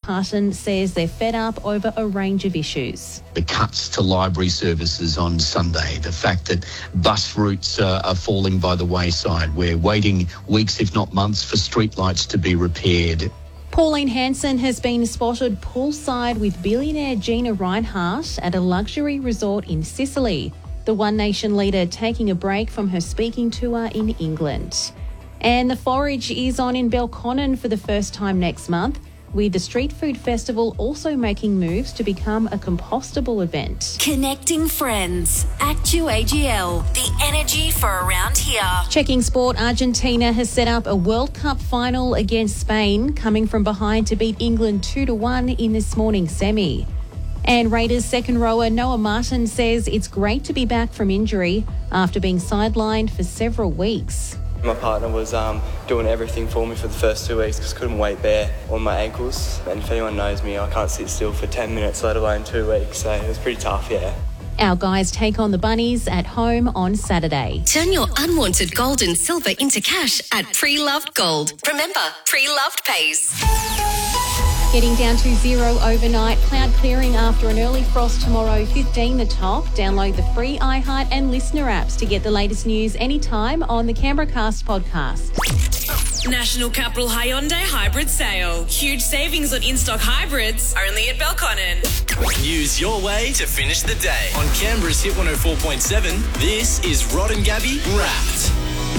Hutton says they're fed up over a range of issues. The cuts to library services on Sunday, the fact that bus routes are falling by the wayside. We're waiting weeks, if not months, for streetlights to be repaired. Pauline Hanson has been spotted poolside with billionaire Gina Rinehart at a luxury resort in Sicily. The One Nation leader taking a break from her speaking tour in England. And the Forage is on in Belconnen for the first time next month, with the Street Food Festival also making moves to become a compostable event. Connecting friends. ActuAGL, the energy for around here. Checking sport, Argentina has set up a World Cup final against Spain, coming from behind to beat England 2-1 in this morning's semi. And Raiders second rower Noah Martin says it's great to be back from injury after being sidelined for several weeks. My partner was doing everything for me for the first 2 weeks because I couldn't weight bear on my ankles. And if anyone knows me, I can't sit still for 10 minutes, let alone 2 weeks. So it was pretty tough, yeah. Our guys take on the Bunnies at home on Saturday. Turn your unwanted gold and silver into cash at Pre-Loved Gold. Remember, Pre-Loved pays. Getting down to 0 overnight. Cloud clearing after an early frost tomorrow, 15 the top. Download the free iHeart and Listener apps to get the latest news anytime on the Canberracast podcast. National Capital Hyundai Hybrid Sale. Huge savings on in-stock hybrids, only at Belconnen. Use your way to finish the day. On Canberra's Hit 104.7, this is Rod and Gabby Wrapped.